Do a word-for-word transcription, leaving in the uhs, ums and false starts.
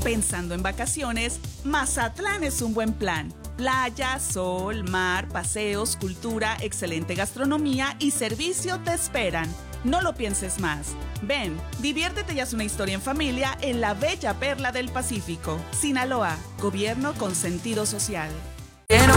Pensando en vacaciones, Mazatlán es un buen plan. Playa, sol, mar, paseos, cultura, excelente gastronomía y servicio te esperan. No lo pienses más. Ven, diviértete y haz una historia en familia en la bella perla del Pacífico. Sinaloa, gobierno con sentido social. Quiero